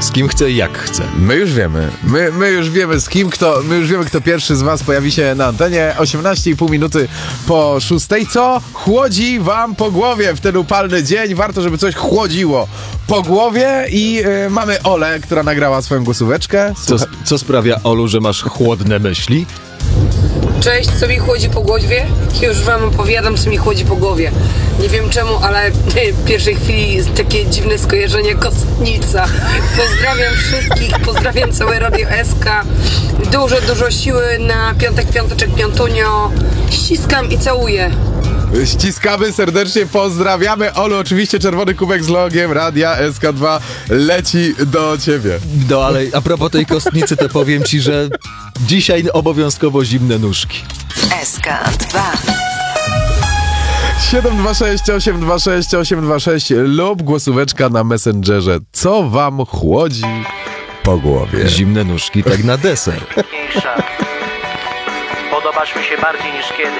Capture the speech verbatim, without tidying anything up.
Z kim chce i jak chce. My już wiemy. My, my już wiemy z kim, kto, my już wiemy, kto pierwszy z was pojawi się na antenie. osiemnaście i pół minuty po szóstej. Co chłodzi wam po głowie w ten upalny dzień? Warto, żeby coś chłodziło po głowie i y, mamy Olę, która nagrała swoją głosóweczkę. Co, co sprawia, Olu, że masz chłodne myśli? Cześć, co mi chłodzi po głowie? Już wam opowiadam, co mi chłodzi po głowie. Nie wiem czemu, ale w pierwszej chwili jest takie dziwne skojarzenie kostnica. Pozdrawiam wszystkich, pozdrawiam całe Radio S K. Dużo, dużo siły na piątek, piąteczek, piątunio. Ściskam i całuję. Ściskamy serdecznie, pozdrawiamy. Olu, oczywiście czerwony kubek z logiem Radia S K dwa leci do ciebie. No ale a propos tej kostnicy, to powiem ci, że dzisiaj obowiązkowo zimne nóżki. S K dwa. siedem dwa sześć osiem dwa sześć osiem dwa sześć lub głosóweczka na Messengerze. Co wam chłodzi po głowie? Zimne nóżki, tak na deser. Podobasz mi się bardziej niż kiedyś.